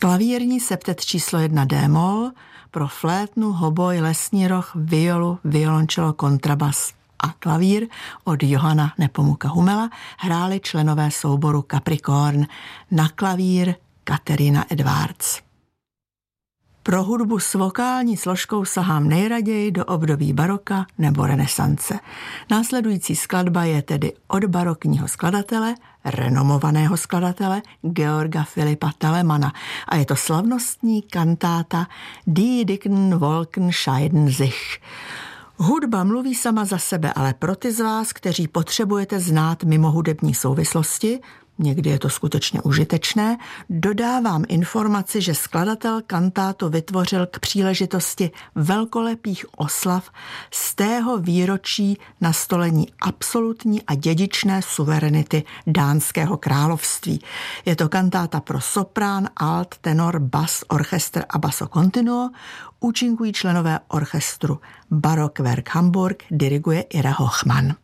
Klavírní septet číslo 1 d-moll pro flétnu, hoboj, lesní roh, violu, violončelo, kontrabas a klavír od Johana Nepomuka Humela hráli členové souboru Capricorn, na klavír Kateřina Edwards. Pro hudbu s vokální složkou sahám nejraději do období baroka nebo renesance. Následující skladba je tedy od barokního skladatele, renomovaného skladatele Georga Filipa Telemana a je to slavnostní kantáta Die dicken Wolken scheiden sich. Hudba mluví sama za sebe, ale pro ty z vás, kteří potřebujete znát mimo hudební souvislosti, někdy je to skutečně užitečné, dodávám informaci, že skladatel kantátu vytvořil k příležitosti velkolepých oslav z tého výročí nastolení absolutní a dědičné suverenity Dánského království. Je to kantáta pro soprán, alt, tenor, bas, orchestr a basso continuo. Účinkují členové orchestru Barockwerk Hamburg, diriguje Ira Hochmann.